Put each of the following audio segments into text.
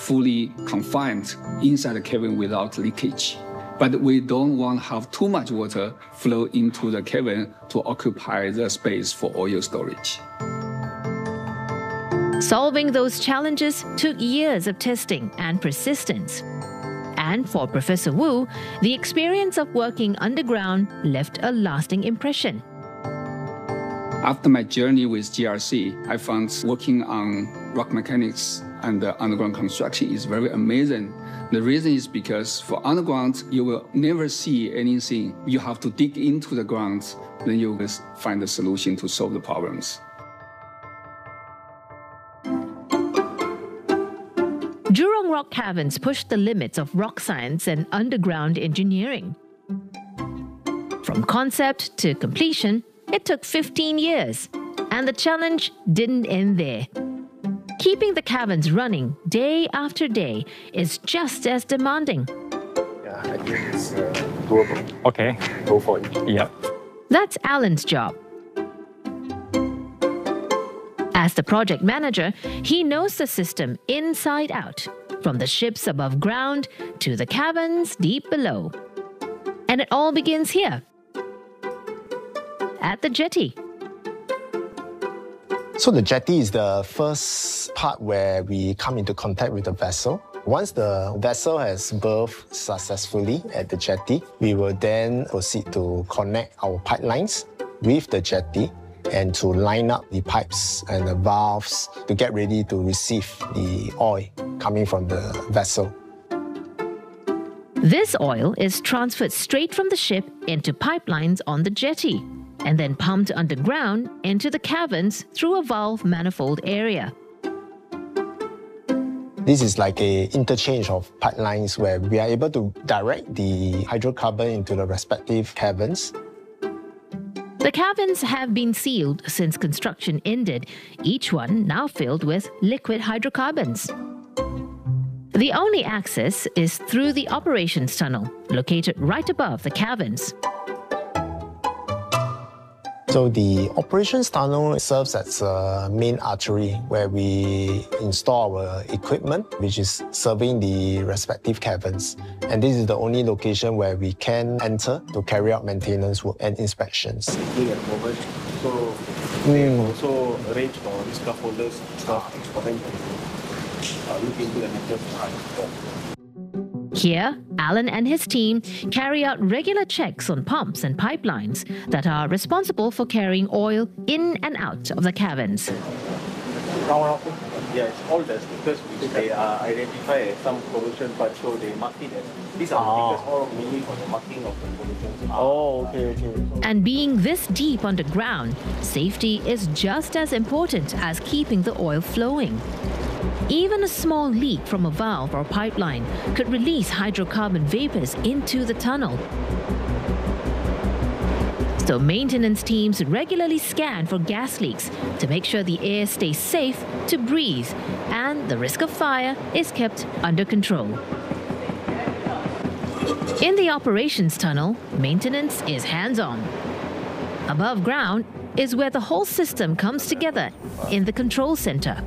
fully confined inside the cavern without leakage. But we don't want to have too much water flow into the cavern to occupy the space for oil storage. Solving those challenges took years of testing and persistence. And for Professor Wu, the experience of working underground left a lasting impression. After my journey with GRC, I found working on rock mechanics and underground construction is very amazing. The reason is because for underground, you will never see anything. You have to dig into the ground, then you will find a solution to solve the problems. Jurong Rock Caverns pushed the limits of rock science and underground engineering. From concept to completion, it took 15 years, and the challenge didn't end there. Keeping the caverns running day after day is just as demanding. Yeah, I think it's doable. Okay. Go for it. Yeah. That's Alan's job. As the project manager, he knows the system inside out, from the ships above ground to the caverns deep below. And it all begins here, at the jetty. So the jetty is the first part where we come into contact with the vessel. Once the vessel has berthed successfully at the jetty, we will then proceed to connect our pipelines with the jetty and to line up the pipes and the valves to get ready to receive the oil coming from the vessel. This oil is transferred straight from the ship into pipelines on the jetty and then pumped underground into the caverns through a valve manifold area. This is like an interchange of pipelines where we are able to direct the hydrocarbon into the respective caverns. The caverns have been sealed since construction ended, each one now filled with liquid hydrocarbons. The only access is through the operations tunnel, located right above the caverns. So the operations tunnel serves as a main artery where we install our equipment, which is serving the respective caverns. And this is the only location where we can enter to carry out maintenance work and inspections. At the moment, so we also arrange for the scaffolders stuff for them to look into the maintenance. Here, Alan and his team carry out regular checks on pumps and pipelines that are responsible for carrying oil in and out of the caverns. Yeah, it's all the stickers which they identify as some pollution, but so they mark it as these are the stickers all mainly for the marking of the pollution. Oh, okay. And being this deep underground, safety is just as important as keeping the oil flowing. Even a small leak from a valve or pipeline could release hydrocarbon vapors into the tunnel. So maintenance teams regularly scan for gas leaks to make sure the air stays safe to breathe and the risk of fire is kept under control. In the operations tunnel, maintenance is hands-on. Above ground is where the whole system comes together in the control center.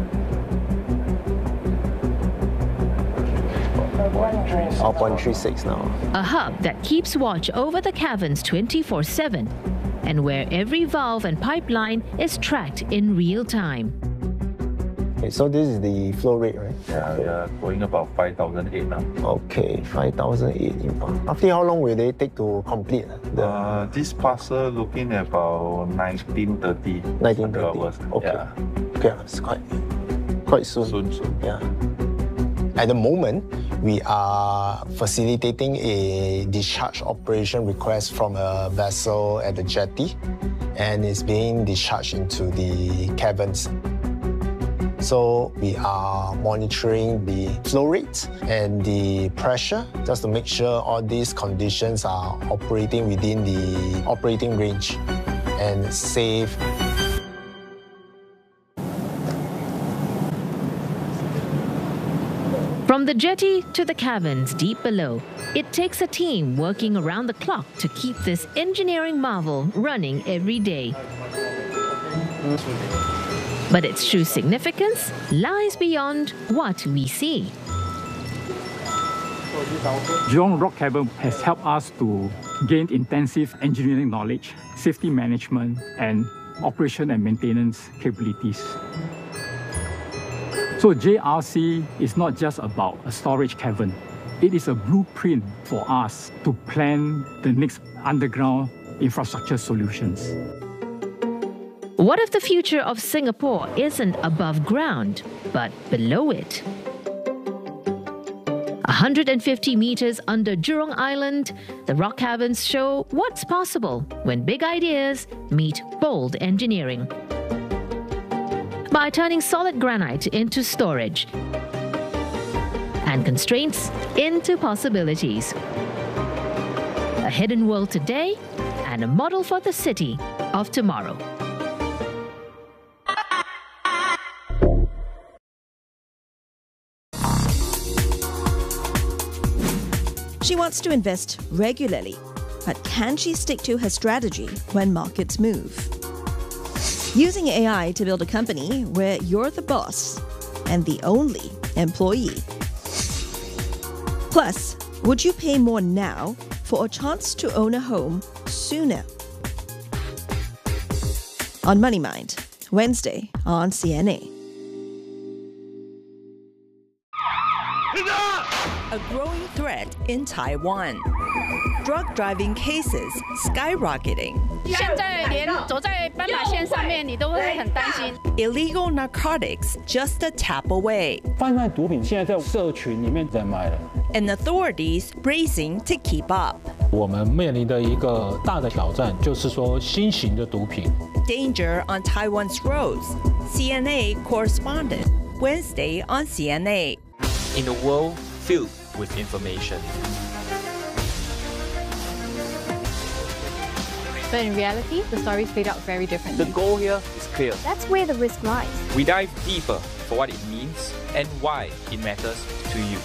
0.36 now. A hub that keeps watch over the caverns 24/7 and where every valve and pipeline is tracked in real time. Okay, so this is the flow rate, right? Yeah, we are going about 5,008 now. Okay, 5,008 inbound. Roughly how long will they take to complete? This parcel looking at about 1930. 1930. Hours. Okay. Yeah. Okay, it's quite soon. Soon. Yeah. At the moment, we are facilitating a discharge operation request from a vessel at the jetty, and it's being discharged into the caverns. So we are monitoring the flow rate and the pressure just to make sure all these conditions are operating within the operating range and safe. From the jetty to the caverns deep below, it takes a team working around the clock to keep this engineering marvel running every day. But its true significance lies beyond what we see. Jurong Rock Cavern has helped us to gain intensive engineering knowledge, safety management, and operation and maintenance capabilities. So JRC is not just about a storage cavern. It is a blueprint for us to plan the next underground infrastructure solutions. What if the future of Singapore isn't above ground, but below it? 150 meters under Jurong Island, the rock caverns show what's possible when big ideas meet bold engineering. By turning solid granite into storage and constraints into possibilities. A hidden world today and a model for the city of tomorrow. She wants to invest regularly, but can she stick to her strategy when markets move? Using AI to build a company where you're the boss and the only employee. Plus, would you pay more now for a chance to own a home sooner? On Money Mind, Wednesday on CNA. A growing threat in Taiwan. Drug driving cases skyrocketing. Illegal narcotics just a tap away. 贩卖毒品现在在社群里面在卖了。 And authorities racing to keep up. 我们面临的一个大的挑战就是说新型的毒品。 Danger on Taiwan's roads. CNA correspondent. Wednesday on CNA. In a world filled with information. But in reality, the stories played out very differently. The goal here is clear. That's where the risk lies. We dive deeper for what it means and why it matters to you.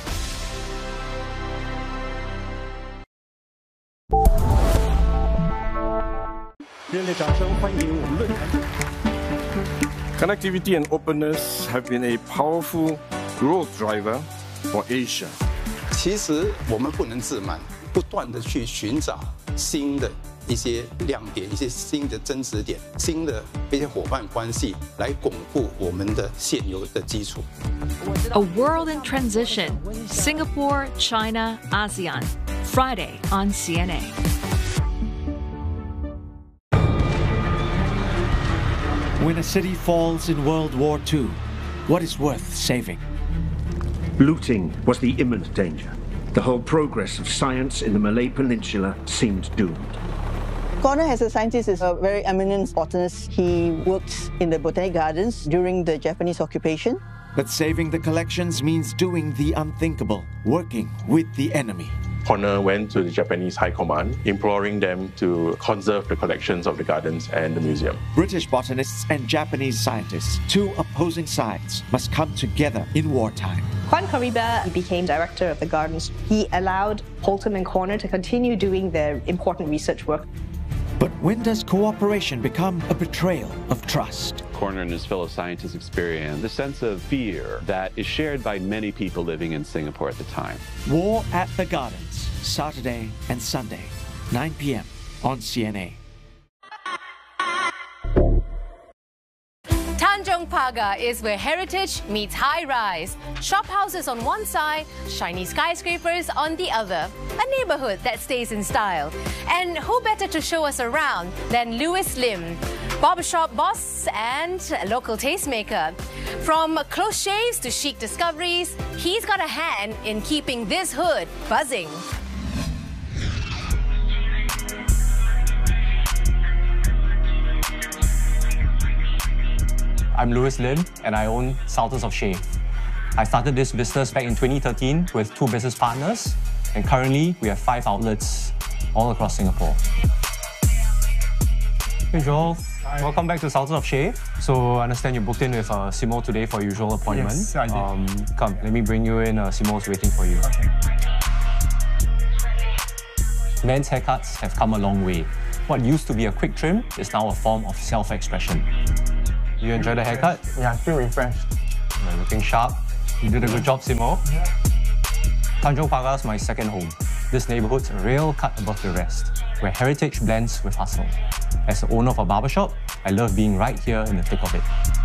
Connectivity and openness have been a powerful growth driver for Asia. 其实我们不能自满，不断地去寻找新的一些亮点、一些新的增值点、新的一些伙伴关系，来巩固我们的现有的基础。 A World in Transition, Singapore, China, ASEAN. Friday on CNA. When a city falls in World War II, what is worth saving? Looting was the imminent danger. The whole progress of science in the Malay Peninsula seemed doomed. Connor, as a scientist, is a very eminent botanist. He worked in the Botanic Gardens during the Japanese occupation. But saving the collections means doing the unthinkable, working with the enemy. Connor went to the Japanese High Command, imploring them to conserve the collections of the gardens and the museum. British botanists and Japanese scientists, two opposing sides, must come together in wartime. Juan Cariba became director of the gardens. He allowed Holton and Connor to continue doing their important research work. But when does cooperation become a betrayal of trust? Connor and his fellow scientists experienced the sense of fear that is shared by many people living in Singapore at the time. War at the Gardens, Saturday and Sunday, 9 p.m. on CNA. Tanjong Pagar is where heritage meets high-rise. Shop houses on one side, shiny skyscrapers on the other. A neighborhood that stays in style. And who better to show us around than Louis Lim, barbershop boss and local tastemaker. From close shaves to chic discoveries, he's got a hand in keeping this hood buzzing. I'm Louis Lim and I own Sultans of Shave. I started this business back in 2013 with 2 business partners, and currently we have 5 outlets all across Singapore. Hey Joel, welcome back to Sultans of Shave. So I understand you booked in with Simo today for your usual appointment. Yes, I did. Come, let me bring you in. Simo's waiting for you. Okay. Men's haircuts have come a long way. What used to be a quick trim is now a form of self-expression. You enjoy the haircut? Yeah, I feel refreshed. You're looking sharp. You did a good job, Simo. Yeah. Tanjong Pagar is my second home. This neighborhood's a real cut above the rest, where heritage blends with hustle. As the owner of a barbershop, I love being right here in the thick of it.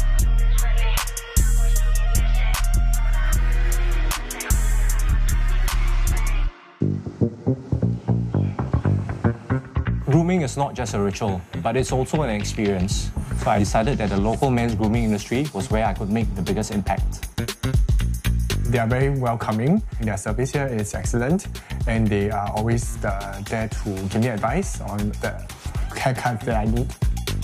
Grooming is not just a ritual, but it's also an experience. So I decided that the local men's grooming industry was where I could make the biggest impact. They are very welcoming. Their service here is excellent, and they are always there to give me advice on the haircut that I need.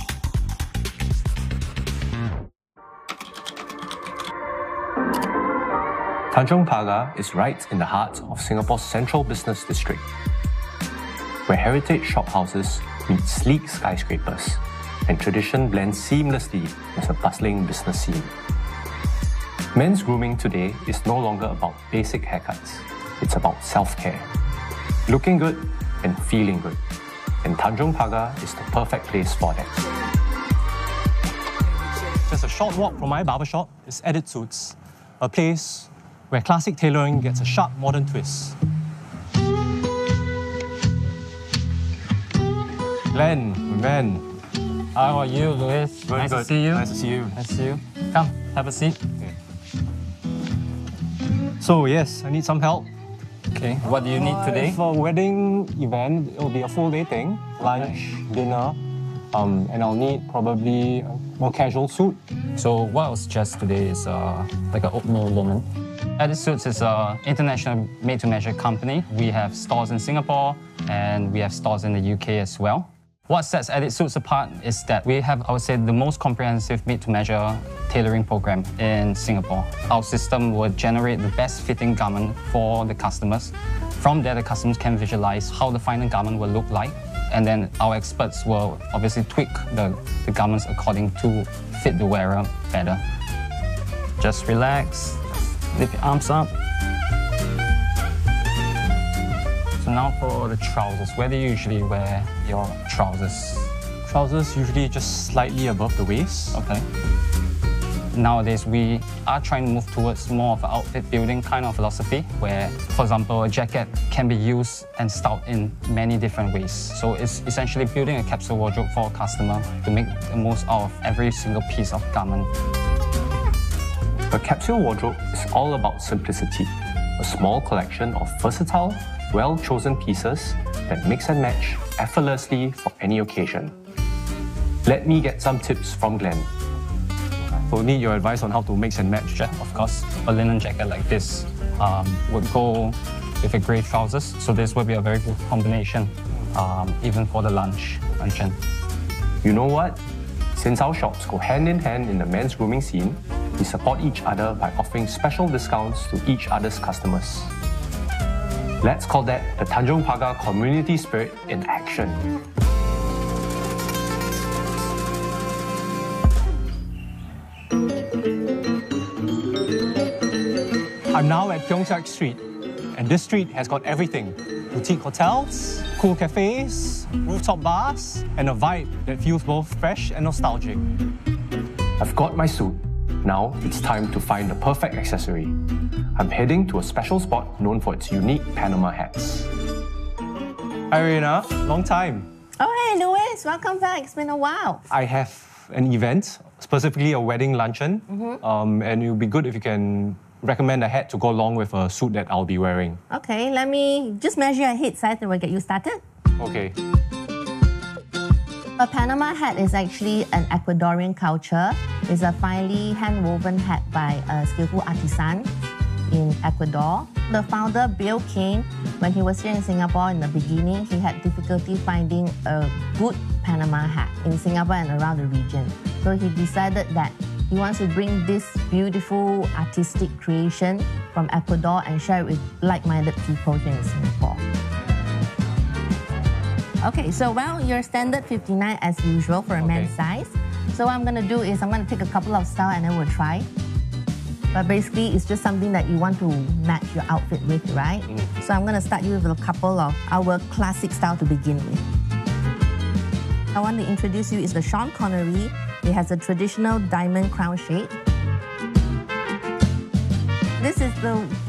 Tanjong Pagar is right in the heart of Singapore's central business district, where heritage shophouses meet sleek skyscrapers and tradition blends seamlessly with a bustling business scene. Men's grooming today is no longer about basic haircuts. It's about self-care. Looking good and feeling good. And Tanjong Pagar is the perfect place for that. Just a short walk from my barbershop is Edit Suits, a place where classic tailoring gets a sharp modern twist. Glenn, man. How are you, Louis? Good, nice good. to see you. Nice to see you. Nice to see you. Come, have a seat. Okay. So yes, I need some help. Okay, what do you need today? For a wedding event, it will be a full day thing. Lunch, dinner, and I'll need probably a more casual suit. So what I'll suggest today is like an oatmeal linen. Edit Suits is an international made-to-measure company. We have stores in Singapore and we have stores in the UK as well. What sets Edit Suits apart is that we have, I would say, the most comprehensive made-to-measure tailoring program in Singapore. Our system will generate the best fitting garment for the customers. From there, the customers can visualize how the final garment will look like. And then our experts will obviously tweak the garments according to fit the wearer better. Just relax, lift your arms up. So now for the trousers, where do you usually wear your trousers? Trousers usually just slightly above the waist. Okay. Nowadays, we are trying to move towards more of an outfit building kind of philosophy, where, for example, a jacket can be used and styled in many different ways. So it's essentially building a capsule wardrobe for a customer to make the most out of every single piece of garment. A capsule wardrobe is all about simplicity. A small collection of versatile, well-chosen pieces that mix and match effortlessly for any occasion. Let me get some tips from Glenn. We'll need your advice on how to mix and match. Yeah, of course. A linen jacket like this would go with a grey trousers, so this would be a very good combination, even for the luncheon. You know what? Since our shops go hand in hand in the men's grooming scene, we support each other by offering special discounts to each other's customers. Let's call that the Tanjong Pagar community spirit in action. I'm now at Keong Saik Street, and this street has got everything. Boutique hotels, cool cafes, rooftop bars, and a vibe that feels both fresh and nostalgic. I've got my suit. Now it's time to find the perfect accessory. I'm heading to a special spot known for its unique Panama hats. Hi Reina, long time. Oh hey Louis, welcome back. It's been a while. I have an event, specifically a wedding luncheon, and it would be good if you can recommend a hat to go along with a suit that I'll be wearing. Okay, let me just measure your head size and we'll get you started. Okay. A Panama hat is actually an Ecuadorian culture. It's a finely hand-woven hat by a skillful artisan in Ecuador. The founder, Bill Kane, when he was here in Singapore in the beginning, he had difficulty finding a good Panama hat in Singapore and around the region. So he decided that he wants to bring this beautiful artistic creation from Ecuador and share it with like-minded people here in Singapore. Okay, so well, your standard 59 as usual for a men's size. So what I'm going to do is I'm going to take a couple of styles and then we'll try. But basically, it's just something that you want to match your outfit with, right? So I'm going to start you with a couple of our classic style to begin with. I want to introduce you is the Sean Connery It has a traditional diamond crown shape. This is the